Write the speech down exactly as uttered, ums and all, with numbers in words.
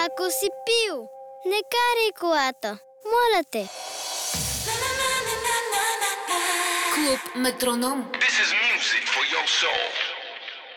Ако си пил, не карай колата. Моля те. Клуб Метроном. This is music for your soul.